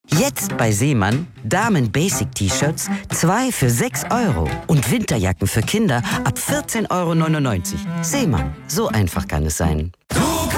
Jetzt bei Seemann Damen-Basic-T-Shirts 2 für 6 € und Winterjacken für Kinder ab 14,99 €. Seemann, so einfach kann es sein.